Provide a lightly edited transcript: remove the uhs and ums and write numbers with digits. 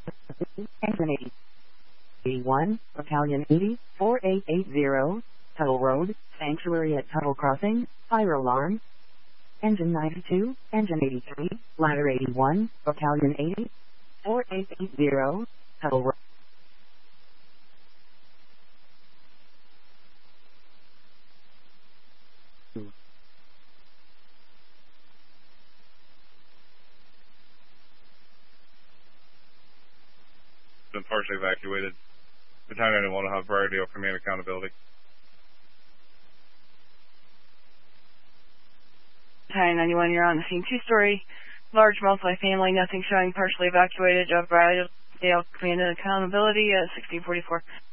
Engine 81, Battalion 80, 4880, Tuttle Road, Sanctuary at Tuttle Crossing, fire alarm. Engine 92, Engine 83, Ladder 81, Battalion 80, 4880, Tuttle Road. Been partially evacuated. Battalion 91 will have priority over main accountability. Battalion 91, you're on the scene. Two-story, large multi-family, nothing showing, partially evacuated. Bradley Dale, command and accountability, 1644.